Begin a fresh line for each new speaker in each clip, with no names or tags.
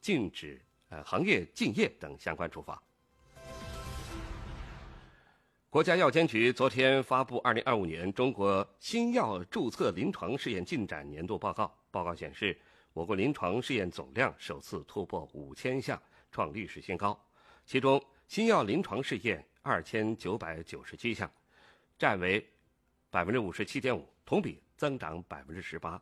禁止行业禁业等相关处罚。国家药监局昨天发布2025年中国新药注册临床试验进展年度报告。报告显示，我国临床试验总量首次突破5000项，创历史新高。其中，新药临床试验2997项，占为57.5%，同比增长18%。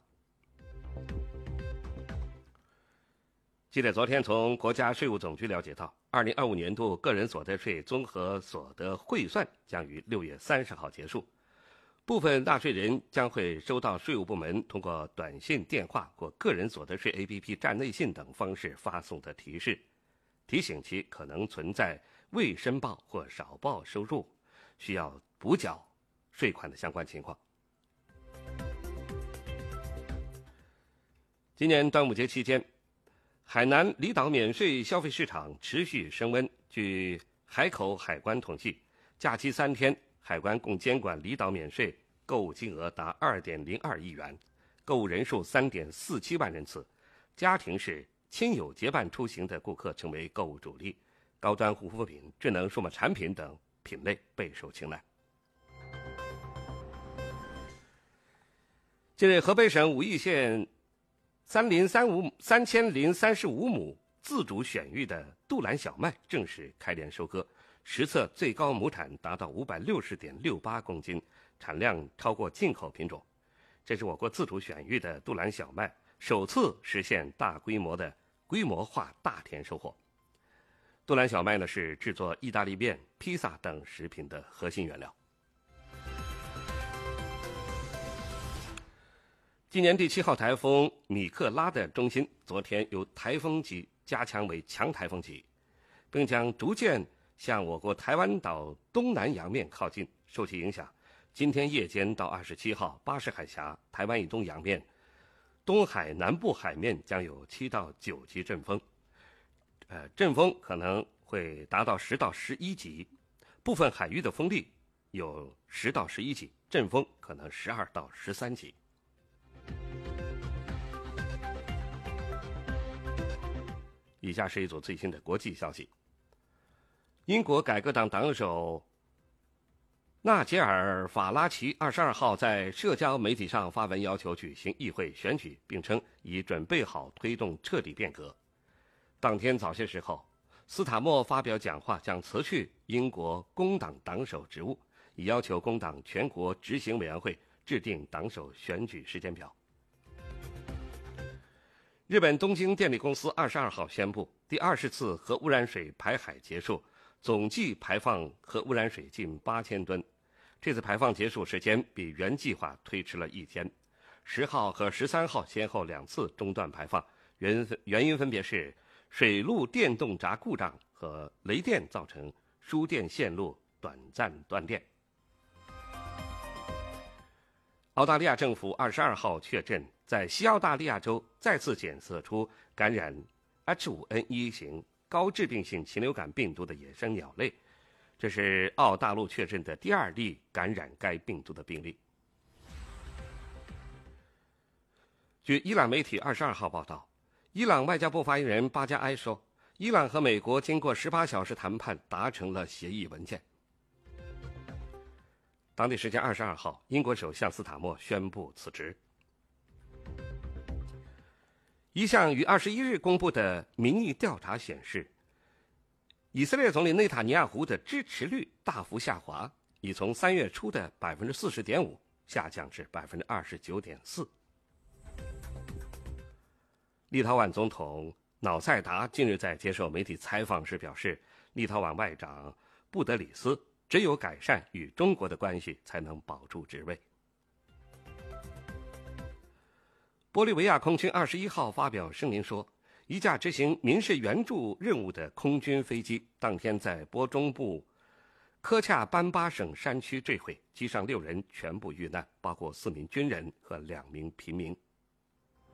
记者昨天从国家税务总局了解到，2025年度个人所得税综合所得汇算将于6月30号结束。部分纳税人将会收到税务部门通过短信、电话或个人所得税 APP 站内信等方式发送的提示，提醒其可能存在未申报或少报收入，需要补缴税款的相关情况。今年端午节期间，海南离岛免税消费市场持续升温。据海口海关统计，假期3天，海关共监管离岛免税购物金额达2.02亿元，购物人数3.47万人次。家庭式、亲友结伴出行的顾客成为购物主力，高端护肤品、智能数码产品等品类备受青睐。近日，河北省武义县3035亩自主选育的杜兰小麦正式开镰收割，实测最高亩产达到560.68公斤，产量超过进口品种。这是我国自主选育的杜兰小麦首次实现大规模化大田收获。杜兰小麦呢是制作意大利面、披萨等食品的核心原料。今年第7号台风米克拉的中心昨天由台风级加强为强台风级，并将逐渐向我国台湾岛东南洋面靠近。受其影响，今天夜间到27号，巴士海峡、台湾以东洋面、东海南部海面将有7到9级阵风，阵风可能会达到10到11级，部分海域的风力有10到11级，阵风可能12到13级。以下是一组最新的国际消息。英国改革党党首纳杰尔·法拉奇22号在社交媒体上发文要求举行议会选举，并称已准备好推动彻底变革。当天早些时候，斯塔默发表讲话，将辞去英国工党党首职务，以要求工党全国执行委员会制定党首选举时间表。日本东京电力公司22号宣布，第20次核污染水排海结束，总计排放核污染水近8000吨。这次排放结束时间比原计划推迟了1天，10号和13号先后2次中断排放，原因分别是水路电动闸故障和雷电造成输电线路短暂断电。澳大利亚政府22号确诊，在西澳大利亚州再次检测出感染 H5N1 型高致病性禽流感病毒的野生鸟类，这是澳大陆确诊的第2例感染该病毒的病例。据伊朗媒体22号报道，伊朗外交部发言人巴加埃说，伊朗和美国经过18小时谈判达成了协议文件。当地时间22号，英国首相斯塔默宣布辞职。一项于21日公布的民意调查显示，以色列总理内塔尼亚胡的支持率大幅下滑，已从3月初的40.5%下降至29.4%。立陶宛总统瑙塞达近日在接受媒体采访时表示，立陶宛外长布德里斯只有改善与中国的关系，才能保住职位。玻利维亚空军21号发表声明说，一架执行民事援助任务的空军飞机当天在波中部科恰班巴省山区坠毁，机上6人全部遇难，包括4名军人和2名平民。